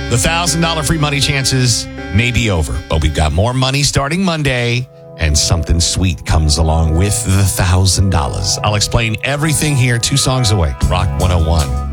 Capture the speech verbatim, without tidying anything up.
The one thousand dollars free money chances may be over, but we've got more money starting Monday, and something sweet comes along with the one thousand dollars. I'll explain everything here two songs away. Rock one oh one.